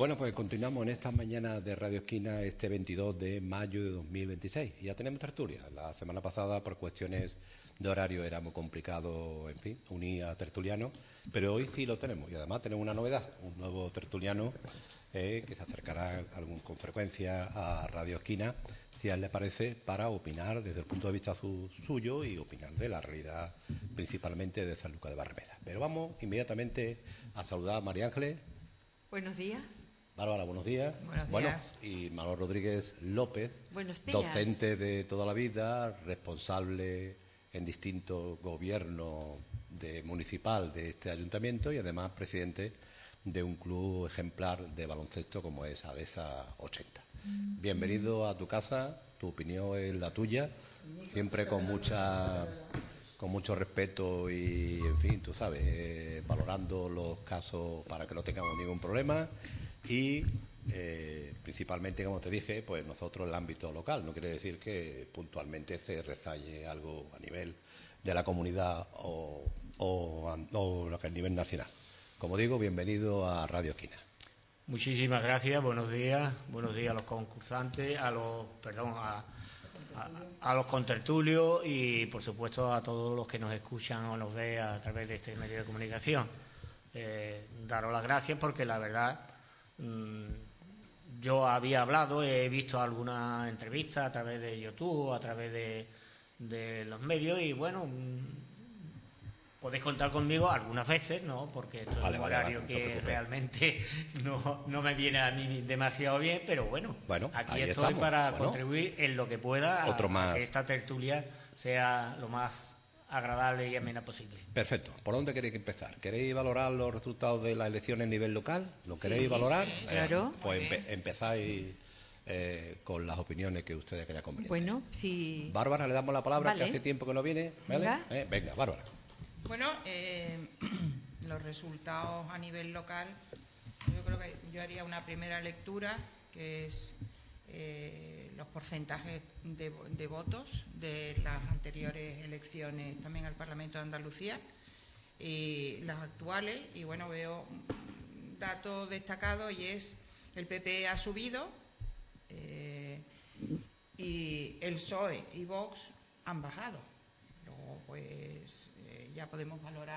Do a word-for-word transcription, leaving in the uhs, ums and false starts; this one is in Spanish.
Bueno, pues continuamos en estas mañanas de Radio Esquina este veintidós de mayo de dos mil veintiséis. Ya tenemos tertulia. La semana pasada, por cuestiones de horario, era muy complicado, en fin, unir a tertulianos, pero hoy sí lo tenemos. Y además tenemos una novedad, un nuevo tertuliano eh, que se acercará algún, con frecuencia a Radio Esquina, si a él le parece, para opinar desde el punto de vista su, suyo y opinar de la realidad principalmente de San Lucas de Barrameda. Pero vamos inmediatamente a saludar a María Ángeles. Buenos días. Bárbara, buenos días. Buenos bueno, días. Y Manuel Rodríguez López, buenos días. Docente de toda la vida, responsable en distintos gobiernos de municipal de este ayuntamiento y además presidente de un club ejemplar de baloncesto como es Adesa ochenta. Mm. Bienvenido a tu casa, tu opinión es la tuya, siempre con mucha con mucho respeto y, en fin, tú sabes, eh, valorando los casos para que no tengamos ningún problema y, eh, principalmente, como te dije, pues nosotros en el ámbito local. No quiere decir que puntualmente se resalle algo a nivel de la comunidad o, o, o a nivel nacional. Como digo, bienvenido a Radio Esquina. Muchísimas gracias, buenos días, buenos días a los concursantes, a los, perdón, a... A, a los contertulios y, por supuesto, a todos los que nos escuchan o nos ven a través de este medio de comunicación. Eh, daros las gracias porque, la verdad, mmm, yo había hablado, he visto algunas entrevistas a través de YouTube, a través de, de los medios y, bueno, mmm, podéis contar conmigo algunas veces, ¿no? Porque esto vale, es un vale, horario vale, no que realmente no, no me viene a mí demasiado bien, pero bueno, bueno aquí estoy estamos. para bueno, contribuir en lo que pueda otro a, más. a que esta tertulia sea lo más agradable y amena posible. Perfecto. ¿Por dónde queréis empezar? ¿Queréis valorar los resultados de las elecciones a nivel local? ¿Lo queréis sí, valorar? Sí, claro. Eh, pues empe empezáis eh, con las opiniones que ustedes crean convenientes. Bueno, sí. Bárbara, le damos la palabra, vale. que hace tiempo que no viene. ¿Vale? Venga, eh, venga Bárbara. Bueno, eh, los resultados a nivel local, yo creo que yo haría una primera lectura, que es eh, los porcentajes de, de votos de las anteriores elecciones también al Parlamento de Andalucía y las actuales. Y bueno, veo un dato destacado y es el P P ha subido eh, y el P S O E y Vox han bajado. Luego, pues, eh, ya podemos valorar